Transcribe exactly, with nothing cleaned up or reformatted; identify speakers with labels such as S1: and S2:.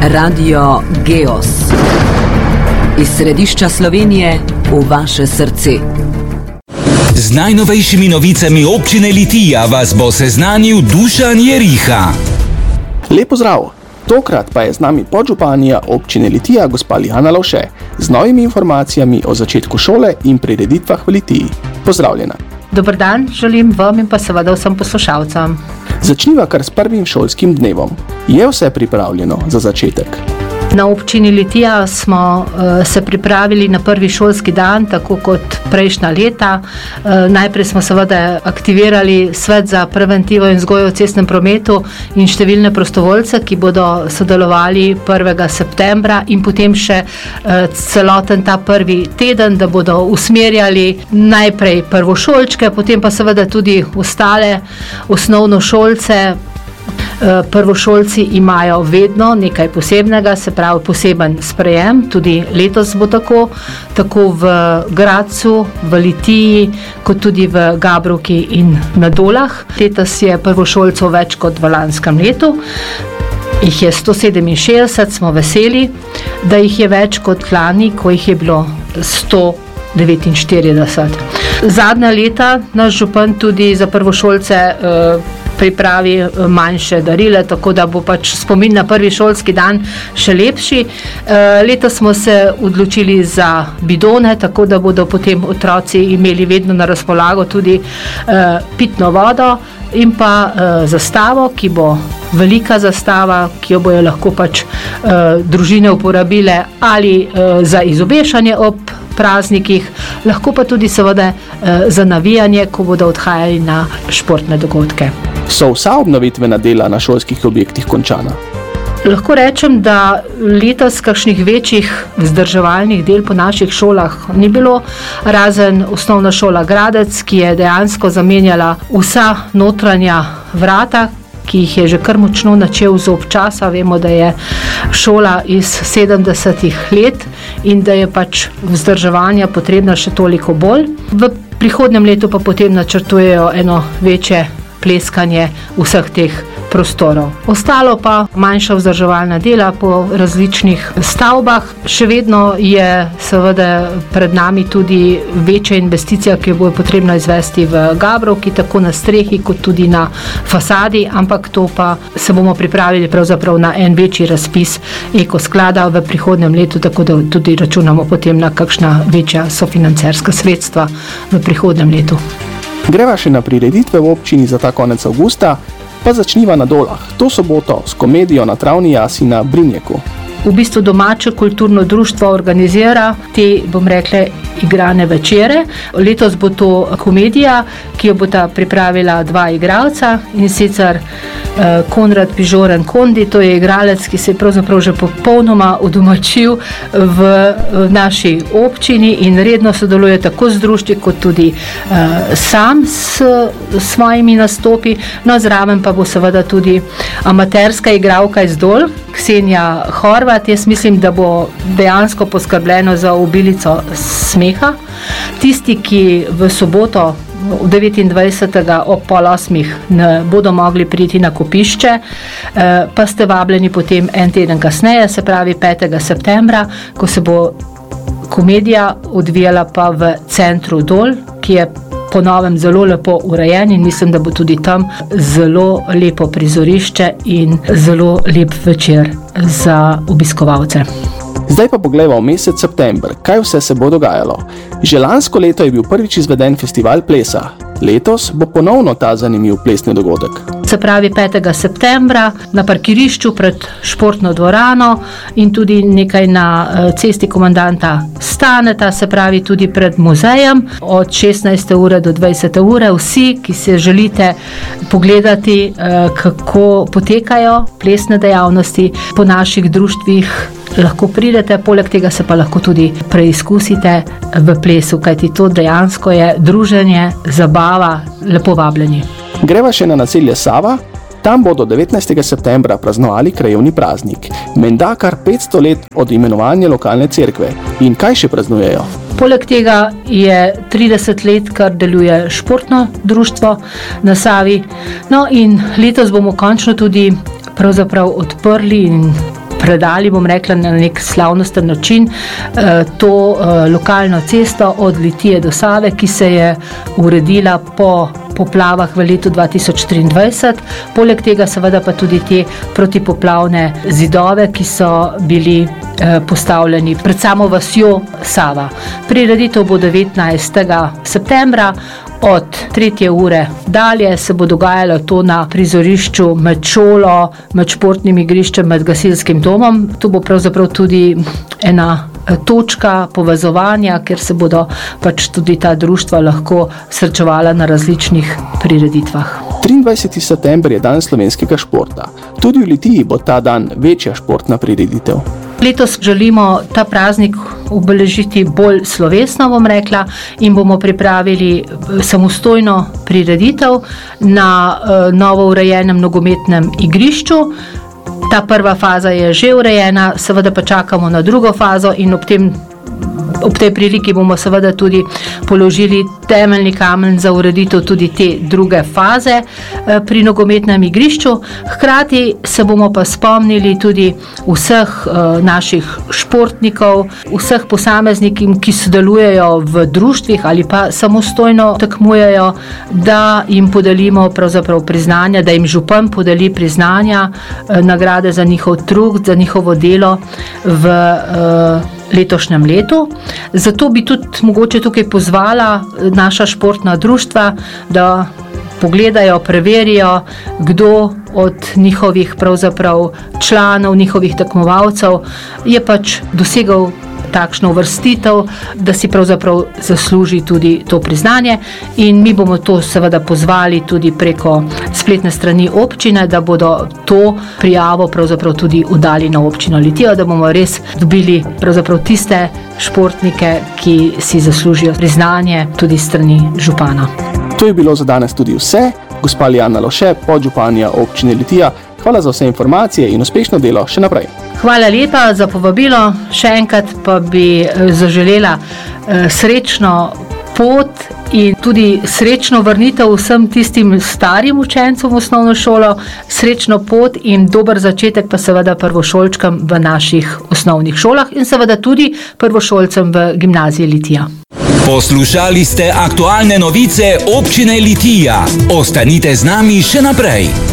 S1: Radio Geos. Iz središča Slovenije v vaše srce.
S2: Z najnovejšimi novicami občine Litija vas bo seznanil Dušan Jeriha.
S3: Lep pozdrav! Tokrat pa je z nami podžupanja občine Litija, gospa Lijana Lovše, z novimi informacijami o začetku šole in prireditvah v Litiji. Pozdravljena!
S4: Dober dan želim vam in pa seveda vsem poslušalcem.
S3: Začniva kar s prvim šolskim dnevom. Je vse pripravljeno za začetek?
S4: Na občini Litija smo uh, se pripravili na prvi šolski dan, tako kot prejšnja leta. Uh, najprej smo seveda aktivirali Svet za preventivo in vzgojo v cestnem prometu in številne prostovoljce, ki bodo sodelovali prvega septembra in potem še uh, celoten ta prvi teden, da bodo usmerjali najprej prvošolčke, potem pa seveda tudi ostale osnovnošolce. Prvošolci imajo vedno nekaj posebnega, se pravi poseben sprejem, tudi letos bo tako, tako v Gradcu, v Litiji, kot tudi v Gabrovki in na Dolah. Letos je prvošolcev več kot v lanskem letu, jih je sto sedeminšestdeset, smo veseli, da jih je več kot lani, ko jih je bilo sto devetinštirideset. Zadnja leta naš župan tudi za prvošolce uh, pripravi manjše darile, tako da bo pač spomin na prvi šolski dan še lepši. E, letos smo se odločili za bidone, tako da bodo potem otroci imeli vedno na razpolago tudi e, pitno vodo in pa e, zastavo, ki bo velika zastava, ki jo bojo lahko pač e, družine uporabile ali e, za izobešanje ob praznikih, lahko pa tudi seveda e, za navijanje, ko bodo odhajali na športne dogodke.
S3: So vsa obnovitvena dela na šolskih objektih končana?
S4: Lahko rečem, da letos kakšnih večjih vzdrževalnih del po naših šolah ni bilo, razen osnovna šola Gradec, ki je dejansko zamenjala vsa notranja vrata, ki jih je že kar močno načel zob časa. Vemo, da je šola iz sedemdesetih let in da je pač vzdrževanja potrebna še toliko bolj. V prihodnjem letu pa potem načrtujejo eno večje pleskanje vseh teh prostorov. Ostalo pa manjša vzdrževalna dela po različnih stavbah. Še vedno je seveda pred nami tudi večja investicija, ki jo bo potrebno izvesti v Gabrovki, tako na strehi kot tudi na fasadi, ampak to pa se bomo pripravili pravzaprav na en večji razpis ekosklada v prihodnjem letu, tako da tudi računamo potem na kakšna večja sofinancerska sredstva v prihodnjem letu.
S3: Greva še na prireditve v občini za ta konec avgusta, pa začniva na Dolah, to soboto s komedijo na travni jasi na Brinjeku.
S4: V bistvu domače kulturno društvo organizira te, bom rekla, igrane večere. Letos bo to komedija, ki jo bosta pripravila dva igralca, in sicer eh, Konrad Pižoren Kondi, to je igralec, ki se je pravzaprav že popolnoma udomačil v, v naši občini in redno sodeluje tako z društvi, kot tudi eh, sam s, s svojimi nastopi. No, zraven pa bo seveda tudi amaterska igralka iz Dol, Ksenija Horvat. Jaz mislim, da bo dejansko poskrbljeno za obilico smeha. Tisti, ki v soboto devetindvajsetega ob pol osmih ne bodo mogli priti na kopišče, pa ste vabljeni potem en teden kasneje, se pravi petega septembra, ko se bo komedija odvijala pa v centru Dol, ki je po novem zelo lepo urejen in mislim, da bo tudi tam zelo lepo prizorišče in zelo lep večer za obiskovalce.
S3: Zdaj pa poglejva v mesec september, kaj vse se bo dogajalo. Že lansko leto je bil prvič izveden festival plesa. Letos bo ponovno ta zanimiv plesni dogodek.
S4: Se pravi petega septembra na parkirišču pred športno dvorano in tudi nekaj na cesti komandanta Staneta, se pravi tudi pred muzejem od šestnajste ure do dvajsete ure. Vsi, ki se želite pogledati, kako potekajo plesne dejavnosti po naših društvih, lahko pridete, poleg tega se pa lahko tudi preizkusite v plesu, kajti to dejansko je druženje, zabava, lepo vabljeni.
S3: Greva še na naselje Sava, tam bodo devetnajstega septembra praznovali krajevni praznik, menda kar petsto let od imenovanja lokalne cerkve. In kaj še praznujejo?
S4: Poleg tega je trideset let, kar deluje športno društvo na Savi. No in letos bomo končno tudi pravzaprav odprli in predali, bom rekla, na nek slavnosten način to lokalno cesto od Litije do Save, ki se je uredila po poplavah v letu dva tisoč triindvajset. Poleg tega seveda pa tudi te protipoplavne zidove, ki so bili postavljeni pred samo vasjo Sava. Prireditev bo devetnajstega septembra. Od tretje ure dalje se bo dogajalo to na prizorišču med šolo, med športnim igriščem, med gasilskim domom. Tu bo pravzaprav tudi ena točka povezovanja, ker se bodo pač tudi ta društva lahko srečevala na različnih prireditvah.
S3: triindvajseti september je dan slovenskega športa. Tudi v Litiji bo ta dan večja športna prireditev.
S4: Letos želimo ta praznik obeležiti bolj slovesno, bom rekla, in bomo pripravili samostojno prireditev na uh, novo urejenem nogometnem igrišču. Ta prva faza je že urejena, seveda pa čakamo na drugo fazo in ob tem Ob tej priliki bomo seveda tudi položili temeljni kamen za ureditev tudi te druge faze pri nogometnem igrišču. Hkrati se bomo pa spomnili tudi vseh naših športnikov, vseh posameznikov, ki sodelujejo v društvih ali pa samostojno tekmujejo, da jim podelimo pravzaprav priznanja, da jim župan podeli priznanja, nagrade za njihov trud, za njihovo delo v letošnjem letu. Zato bi tudi mogoče tukaj pozvala naša športna društva, da pogledajo, preverijo, kdo od njihovih pravzaprav članov, njihovih tekmovalcev je pač dosegal takšno uvrstitev, da si pravzaprav zasluži tudi to priznanje, in mi bomo to seveda pozvali tudi preko spletne strani občine, da bodo to prijavo pravzaprav tudi udali na občino Litijo, da bomo res dobili pravzaprav tiste športnike, ki si zaslužijo priznanje tudi strani župana.
S3: To je bilo za danes tudi vse. Gospa Lijana Lovše, podžupanja občine Litija, hvala za vse informacije in uspešno delo še naprej.
S4: Hvala lepa za povabilo, še enkrat pa bi zaželela srečno pot in tudi srečno vrnitev vsem tistim starim učencem v osnovno šolo, srečno pot in dober začetek pa seveda prvošolčkam v naših osnovnih šolah in seveda tudi prvošolcem v gimnaziji Litija.
S2: Poslušali ste aktualne novice občine Litija. Ostanite z nami še naprej.